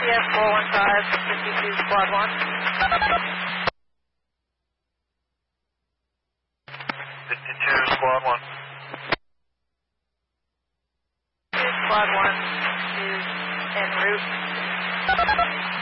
CF 415, 52 Squad 1. 52 Squad 1. Squad 1 is en route.